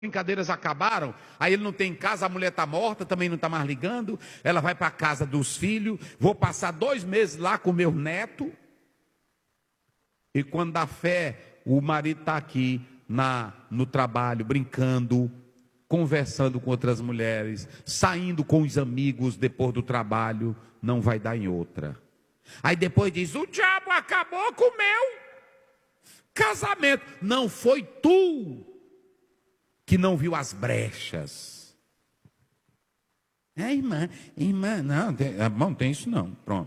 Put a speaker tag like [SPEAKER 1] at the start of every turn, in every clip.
[SPEAKER 1] brincadeiras acabaram, aí ele não tem casa, a mulher está morta, também não está mais ligando, ela vai para a casa dos filhos, vou passar 2 meses lá com meu neto, e quando dá fé, o marido está aqui no trabalho, brincando, conversando com outras mulheres, saindo com os amigos depois do trabalho, não vai dar em outra. Aí depois diz, o diabo acabou com o meu casamento. Não foi tu que não viu as brechas. Irmã, não tem isso não, pronto.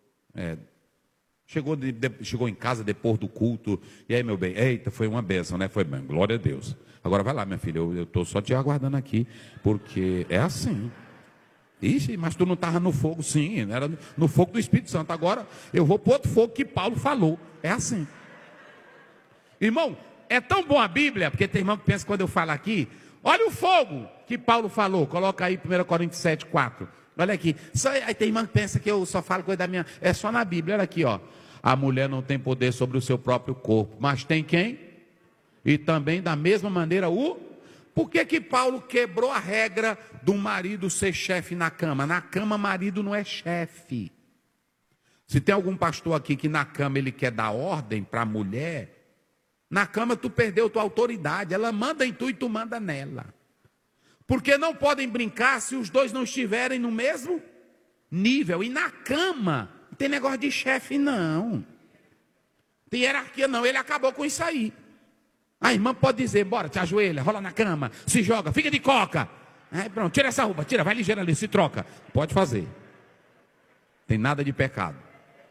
[SPEAKER 1] Chegou em casa depois do culto, e aí meu bem, eita, foi uma bênção, né? Foi bem, glória a Deus. Agora vai lá, minha filha, eu estou só te aguardando aqui, porque é assim. Ixi, mas tu não estava no fogo, sim, era no fogo do Espírito Santo. Agora eu vou para outro fogo que Paulo falou, é assim. Irmão, é tão bom a Bíblia, porque tem irmão que pensa quando eu falo aqui, olha o fogo que Paulo falou, coloca aí 1 Coríntios 7:4. Olha aqui, aí tem irmão que pensa que eu só falo coisa da minha, é só na Bíblia, olha aqui, ó. A mulher não tem poder sobre o seu próprio corpo, mas tem quem? E também da mesma maneira por que Paulo quebrou a regra do marido ser chefe na cama? Na cama marido não é chefe. Se tem algum pastor aqui que na cama ele quer dar ordem para a mulher, na cama tu perdeu tua autoridade, ela manda em tu e tu manda nela. Porque não podem brincar se os dois não estiverem no mesmo nível. E na cama, não tem negócio de chefe não. Tem hierarquia não, ele acabou com isso aí. A irmã pode dizer, bora, te ajoelha, rola na cama, se joga, fica de coca. Aí pronto, tira essa roupa, tira, vai ligeiro ali, se troca. Pode fazer. Tem nada de pecado.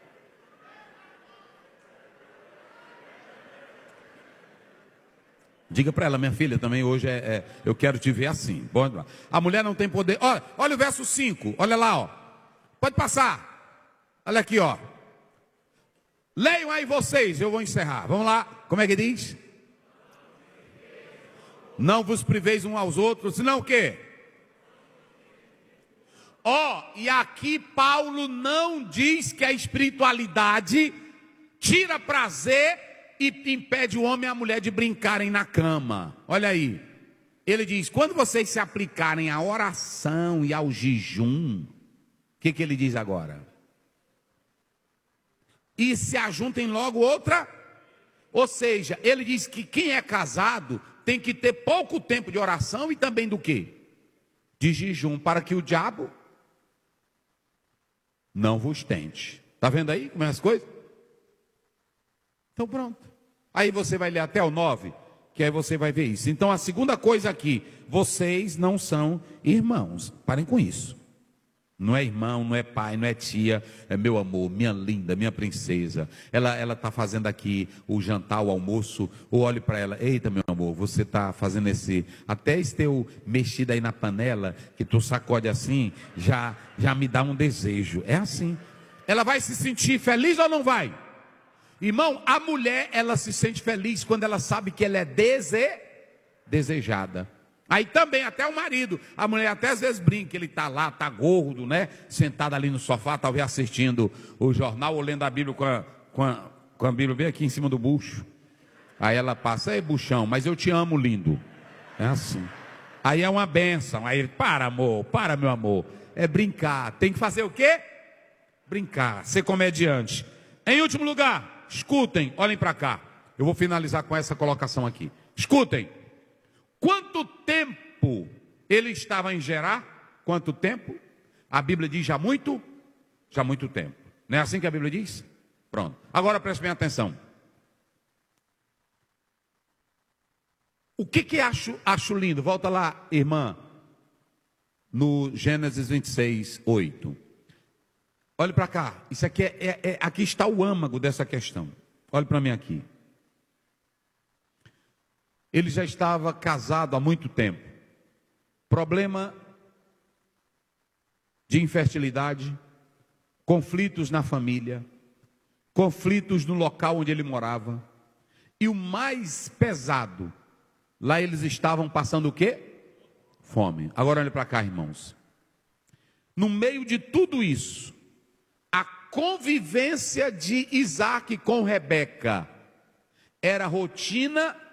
[SPEAKER 1] Diga para ela, minha filha, também hoje eu quero te ver assim. Bom, a mulher não tem poder. Olha o verso 5, olha lá, ó. Pode passar. Olha aqui, ó. Leiam aí vocês, eu vou encerrar. Vamos lá, como é que diz? Não vos priveis uns aos outros, senão o quê? E aqui Paulo não diz que a espiritualidade tira prazer e impede o homem e a mulher de brincarem na cama. Olha aí. Ele diz, quando vocês se aplicarem à oração e ao jejum, o que ele diz agora? E se ajuntem logo outra. Ou seja, ele diz que quem é casado tem que ter pouco tempo de oração e também do quê? De jejum, para que o diabo não vos tente. Está vendo aí como é as coisas? Então pronto. Aí você vai ler até o 9, que aí você vai ver isso. Então a segunda coisa aqui, vocês não são irmãos. Parem com isso. Não é irmão, não é pai, não é tia, é meu amor, minha linda, minha princesa. Ela está fazendo aqui o jantar, o almoço, ou olhe para ela, eita meu amor, você está fazendo até esse teu mexido aí na panela, que tu sacode assim, já me dá um desejo. É assim. Ela vai se sentir feliz ou não vai? Irmão, a mulher, ela se sente feliz quando ela sabe que ela é desejada. Aí também, até o marido, a mulher até às vezes brinca, ele está lá, está gordo, né? Sentado ali no sofá, talvez assistindo o jornal ou lendo a Bíblia com a Bíblia bem aqui em cima do bucho. Aí ela passa, ei buchão, mas eu te amo, lindo. É assim. Aí é uma bênção, aí ele, para amor, para meu amor. É brincar, tem que fazer o quê? Brincar, ser comediante. Em último lugar, escutem, olhem para cá. Eu vou finalizar com essa colocação aqui. Escutem. Quanto tempo ele estava em Gerar? Quanto tempo? A Bíblia diz já muito tempo. Não é assim que a Bíblia diz? Pronto. Agora preste bem atenção. O que acho lindo? Volta lá, irmã. No Gênesis 26, 8. Olhe para cá. Isso aqui aqui está o âmago dessa questão. Olhe para mim aqui. Ele já estava casado há muito tempo. Problema de infertilidade, conflitos na família, conflitos no local onde ele morava. E o mais pesado, lá eles estavam passando o quê? Fome. Agora olha para cá, irmãos. No meio de tudo isso, a convivência de Isaac com Rebeca era rotina